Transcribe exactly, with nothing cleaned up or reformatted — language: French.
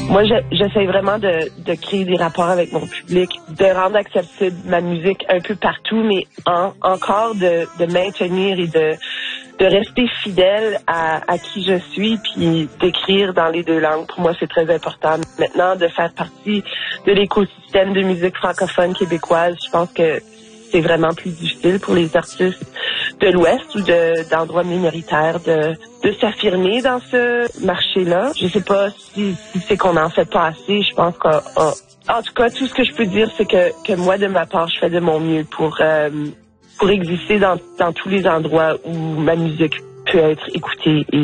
Moi, j'essaie vraiment de, de créer des rapports avec mon public, de rendre accessible ma musique un peu partout, mais en, encore de, de maintenir et de, de rester fidèle à, à qui je suis, puis d'écrire dans les deux langues. Pour moi, c'est très important. Maintenant, de faire partie de l'écosystème de musique francophone québécoise, je pense que c'est vraiment plus difficile pour les artistes de l'Ouest ou de, d'endroits minoritaires de, de s'affirmer dans ce marché-là. Je sais pas si, si c'est qu'on en fait pas assez. Je pense qu'en en tout cas, tout ce que je peux dire, c'est que, que moi, de ma part, je fais de mon mieux pour, euh, pour exister dans, dans tous les endroits où ma musique peut être écoutée et